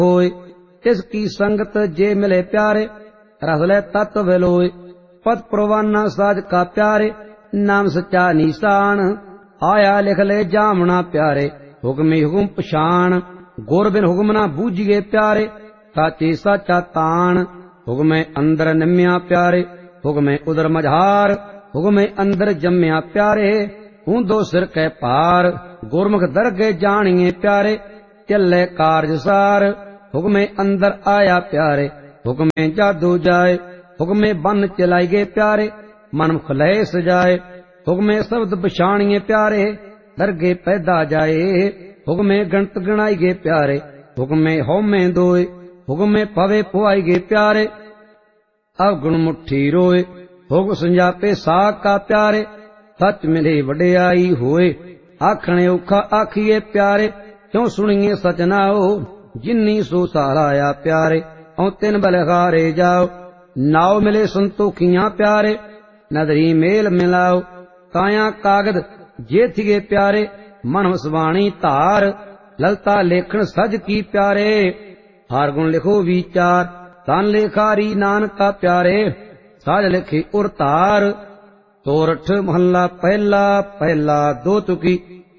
होए। तिसकी संगत जे मिले प्यारे, रस ले तत्व विलोए। पद प्रवाना साज का प्यारे, नाम सच्चा निशान। आया लिख ले जामना प्यारे, हुक्म हुक्म पछाण। गुर बिन हुक्म ना बूझिए प्यारे, साचे साचा तान। हुक्म अंदर निम्या प्यारे, हुक्म उदर मझार। हुक्म अंदर जम्या प्यारे, ऊंदो सिर कै पार। गुरमुख दरगे जानिए प्यारे, चले कारज सार। हुक्म अंदर आया प्यारे, हुक्म जादू जाए। हुक्म बन चलाइए प्यारे, मन खुलय सजाए। हुक्म शब्द पछाणिए प्यारे, दरगे पैदा जाए। हुक्म गणत गणाइए प्यारे, हुक्म होमे दोए। हुक्म पवे पुआइए प्यारे, अवगुण मुट्ठी रोए। हुक्म संजापे साग का प्यारे, सच मिले वडियाई होए। आखणे औखा आखिए प्यारे, क्यों सुनिए सच नाओ। जिन्नी सो सहाराया प्यारे, औ तिन बलहारे जाओ। नाव मिले संतोखियां प्यारे, नदरी मेल मिलाओ। काया कागद जेथिए प्यारे, मन वसवाणी धार। ललता लेखन सज की प्यारे, हर गुण लिखो विचार। तन लेखारी नानका प्यारे, साज लिखे उर तार। सोरठ महला पहला, पहला दो तुकी।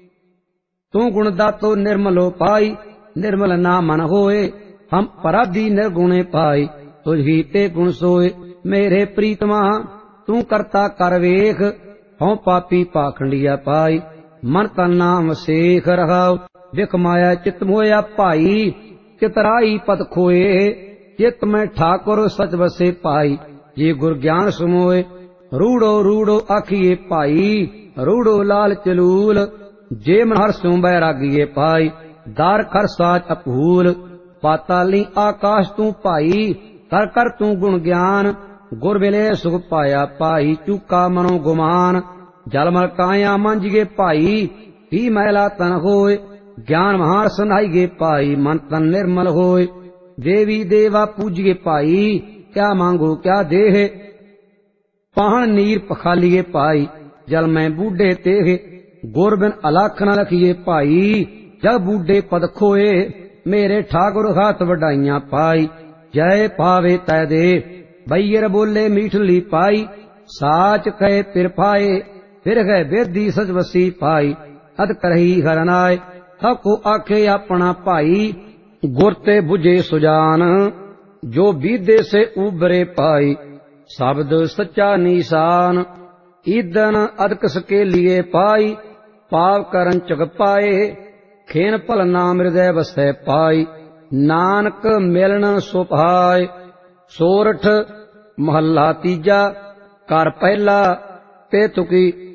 तू गुण दातो निर्मलो पाई, निर्मल ना मन होए। हम पराधी निर्गुणे पाई, तुझी ते गुण सोए। मेरे प्रीतमा तू करता कर वेख, हूँ पापी पाखंडिया पाई। मन तन नाम सेख रहाओ, विख माया चित मोया भाई। चितराई पद खोए, चित में ठाकुर सच बसे पाई। ये गुर ज्ञान समोए, रूड़ो रूड़ो आखिए पाई। रूड़ो लाल चलूल, जे मन हर्षों बैरागिए पाई। दार कर साच अपहूल, पाताली आकाश तू पाई। कर कर तू गुण ज्ञान, गुर मिले सुख पाया पाई। चूका मनो गुमान, जलमल काया मंजिए पाई। ही मैला तन होए, ज्ञान महार सनाइए पाई। मन तन निर्मल होए, देवी देवा पूजिए पाई। क्या मांगो क्या देह, पाहन नीर पखालिए पाई। जल में बूढ़े तेहे, गुर बिन अलख न लखिए पाई। जब बूढ़े पद खोए, मेरे ठाकुर हाथ वडाइयां पाई। जय पावे तै दे, बैयर बोले मीठली पाई। साच कहे फिर पाए, फिर गए बेदी सच बसी पाई। अद करही हरनाय, सबको आखे अपना भाई। गुर ते बुझे सुजान, जो बीदे से उबरे पाई। शब्द सच्चा निशान, ईदन अदक सके लिए पाई। पाव करन चुग पाए, खेन भल नाम हृदय बसै पाई। नानक मिलन सुभाय। सोरठ महला तीजा, कर पहला ते तुकी।